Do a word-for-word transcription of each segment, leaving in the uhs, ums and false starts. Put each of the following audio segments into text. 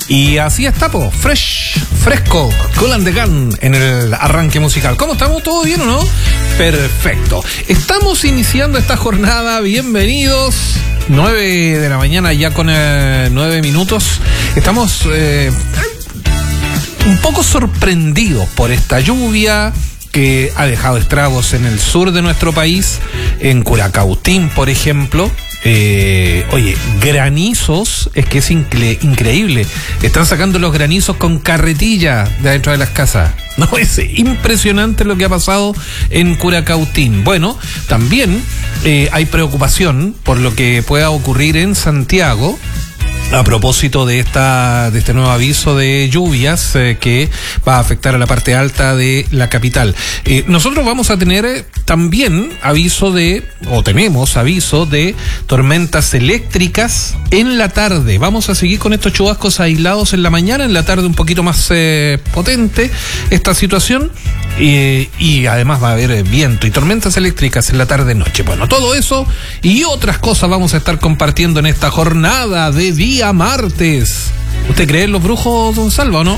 Y así está, po, fresh, fresco, Kool and the Gang en el arranque musical. ¿Cómo estamos? ¿Todo bien o no? Perfecto. Estamos iniciando esta jornada, bienvenidos. nueve de la mañana ya con eh, nueve minutos. Estamos eh, un poco sorprendidos por esta lluvia que ha dejado estragos en el sur de nuestro país, en Curacautín, por ejemplo. Eh, oye, granizos, es que es incre- increíble. Están sacando los granizos con carretilla de adentro de las casas. No, es impresionante lo que ha pasado en Curacautín. Bueno, también eh, hay preocupación por lo que pueda ocurrir en Santiago a propósito de esta de este nuevo aviso de lluvias eh, que va a afectar a la parte alta de la capital. Eh, nosotros vamos a tener eh, también aviso de, o tenemos aviso de tormentas eléctricas en la tarde. Vamos a seguir con estos chubascos aislados en la mañana, en la tarde un poquito más eh, potente esta situación. Eh, y además va a haber eh, viento y tormentas eléctricas en la tarde-noche. Bueno, todo eso y otras cosas vamos a estar compartiendo en esta jornada de día martes. ¿Usted cree en los brujos, don Salva, o no?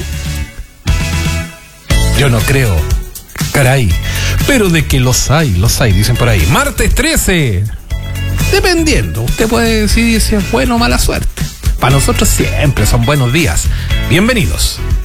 Yo no creo, caray, pero de que los hay, los hay, dicen por ahí. Martes trece, dependiendo, usted puede decidir si es bueno o mala suerte. Para nosotros siempre son buenos días. Bienvenidos.